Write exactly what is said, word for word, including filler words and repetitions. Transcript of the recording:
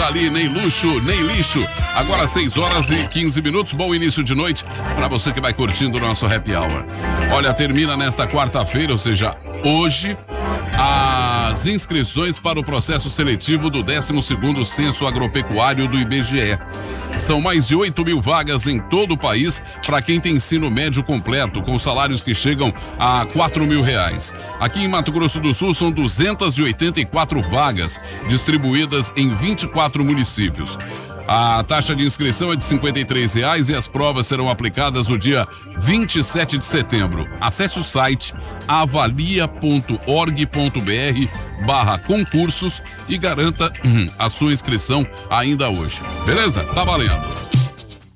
tá ali, nem luxo, nem lixo. Agora seis horas e quinze minutos, bom início de noite para você que vai curtindo o nosso Happy Hour. Olha, termina nesta quarta-feira, ou seja, hoje, as inscrições para o processo seletivo do décimo segundo Censo Agropecuário do I B G E. São mais de oito mil vagas em todo o país para quem tem ensino médio completo, com salários que chegam a quatro mil reais. Aqui em Mato Grosso do Sul são duzentas e oitenta e quatro vagas, distribuídas em vinte e quatro municípios. A taxa de inscrição é de cinquenta e três reais e as provas serão aplicadas no dia vinte e sete de setembro. Acesse o site avalia ponto org ponto br barra concursos e garanta hum, a sua inscrição ainda hoje. Beleza? Tá valendo.